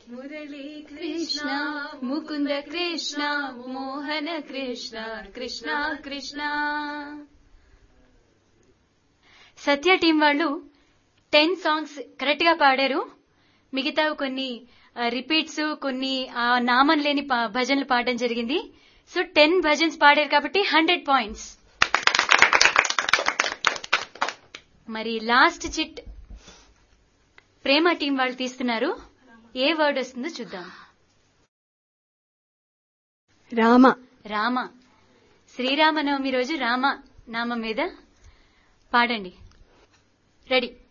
మురళీ కృష్ణ ముకుంద కృష్ణ మోహన కృష్ణ కృష్ణ కృష్ణ. సత్య team వాళ్ళు 10 songs correct గా పాడారు. మిగతా కొన్ని రిపీట్స్, కొన్ని నామం లేని భజనలు పాడడం జరిగింది. సో 10 భజన్స్ పాడారు కాబట్టి 100 పాయింట్స్. మరి లాస్ట్ చిట్ ప్రేమ టీం వాళ్ళు తీస్తున్నారు. ఏ వర్డ్ వస్తుందో చూద్దాం. రామ. రామ. శ్రీరామనవమి రోజు రామ నామం మీద పాడండి. రెడీ.